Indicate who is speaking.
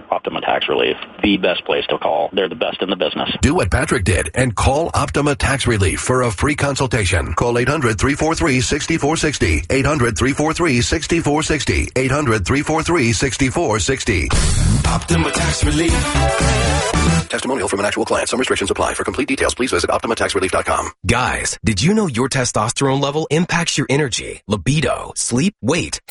Speaker 1: Optima Tax Relief. The best place to call. They're the best in the business.
Speaker 2: Do what Patrick did and call Optima Tax Relief for a free consultation. Call 800-343-6460. 800-343-6460. 800-343-6460.
Speaker 3: Optima Tax Relief.
Speaker 2: Testimonial from an actual client. Some restrictions apply. For complete details, please visit OptimaTaxRelief.com.
Speaker 4: Guys, did you know your testosterone level impacts your energy, libido, sleep, weight,